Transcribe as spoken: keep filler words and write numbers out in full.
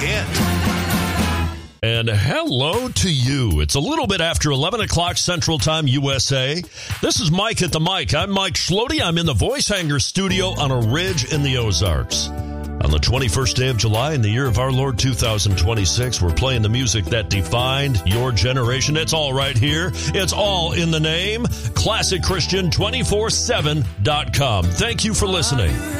And hello to you. It's a little bit after eleven o'clock Central Time, U S A. This is Mike at the mic. I'm Mike Schlote. I'm in the Voice Hanger studio on a ridge in the Ozarks. On the twenty-first day of July in the year of our Lord two thousand twenty-six, we're playing the music that defined your generation. It's all right here. It's all in the name. classic christian two four seven dot com. Thank you for listening.